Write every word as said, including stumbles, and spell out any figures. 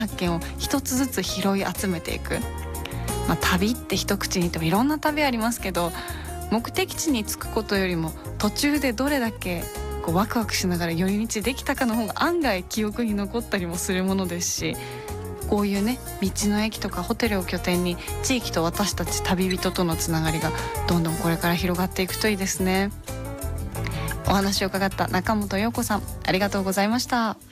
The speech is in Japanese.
発見を一つずつ拾い集めていく、まあ、旅って一口に言ってもいろんな旅ありますけど、目的地に着くことよりも途中でどれだけこうワクワクしながら寄り道できたかの方が案外記憶に残ったりもするものですし、こういうね道の駅とかホテルを拠点に地域と私たち旅人とのつながりがどんどんこれから広がっていくといいですね。お話を伺った中本陽子さん、ありがとうございました。